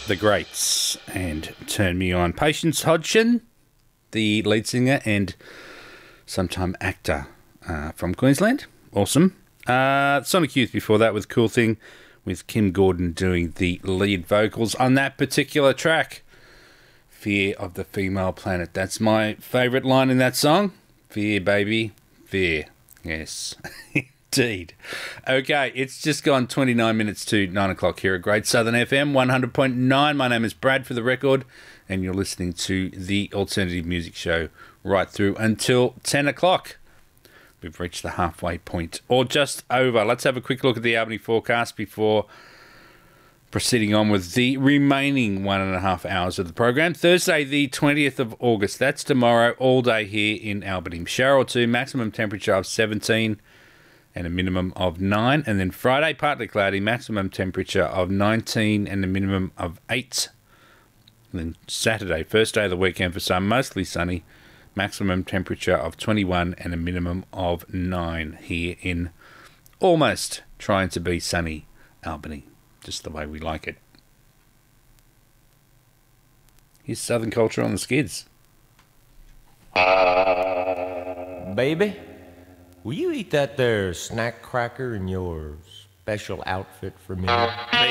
The Greats and Turn Me On. Patience Hodgson, the lead singer and sometime actor from Queensland. Awesome. Sonic Youth before that with Cool Thing, with Kim Gordon doing the lead vocals on that particular track. Fear of the Female Planet. That's my favourite line in that song. Fear, baby. Fear. Yes. Indeed. Okay, it's just gone 29 minutes to 9 o'clock here at Great Southern FM 100.9. My name is Brad for the record, and you're listening to the Alternative Music Show right through until 10 o'clock. We've reached the halfway point, or just over. Let's have a quick look at the Albany forecast before proceeding on with the remaining 1.5 hours of the program. Thursday, the 20th of August. That's tomorrow, all day here in Albany. Shower or two, maximum temperature of 17 and a minimum of 9. And then Friday, partly cloudy, maximum temperature of 19 and a minimum of 8. And then Saturday, first day of the weekend for some, mostly sunny, maximum temperature of 21 and a minimum of 9 here in almost trying to be sunny Albany. Just the way we like it. Here's Southern Culture on the Skids. Baby, will you eat that there snack cracker in your special outfit for me?